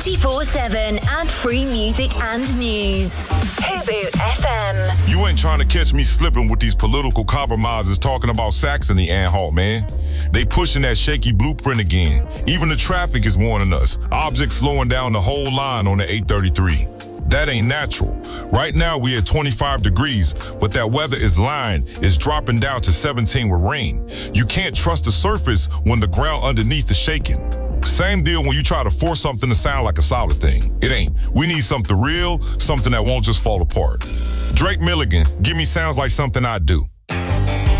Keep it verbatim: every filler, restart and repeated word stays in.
twenty-four seven ad-free music and news. Hobu F M. You ain't trying to catch me slipping with these political compromises talking about Saxony, Anhalt, man. They pushing that shaky blueprint again. Even the traffic is warning us. Objects slowing down the whole line on the eight thirty-three. That ain't natural. Right now we at twenty-five degrees, but that weather is lying. It's dropping down to seventeen with rain. You can't trust the surface when the ground underneath is shaking. Same deal when you try to force something to sound like a solid thing. It ain't. We need something real, something that won't just fall apart. Drake Milligan, give me sounds like something I do.